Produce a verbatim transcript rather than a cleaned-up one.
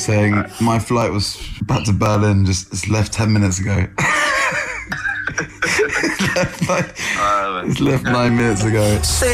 saying right. my flight was back to Berlin, just it's left ten minutes ago. it's left, like, it's left nine minutes ago.